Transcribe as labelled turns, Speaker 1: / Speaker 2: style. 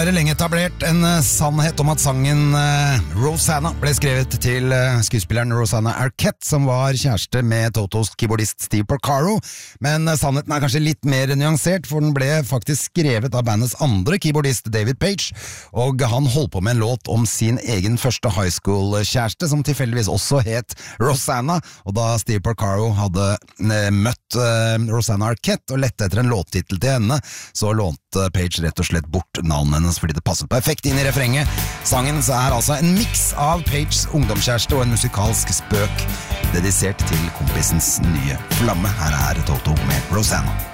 Speaker 1: har lenge etablert en sannhet om at sangen Rosanna ble skrevet til skuespilleren Rosanna Arquette, som var kjæreste med Totos keyboardist Steve Porcaro, men sannheten kanskje litt mer nyansert, for den ble faktisk skrevet av bandets andre keyboardist David Page, og han holdt på med en låt om sin egen første high school-kjæreste, som tilfeldigvis også het Rosanna, og da Steve Porcaro hadde møtt Rosanna Arquette og lette etter en låttitel til henne, så lånte Page rett og slett bort navnet hennes fordi det passet perfekt inn i refrenget. Sangen altså en mix av Pages ungdomskjæreste og en musikalsk spøk dedisert til kompisens nye flamme. Her Toto med Rosanna.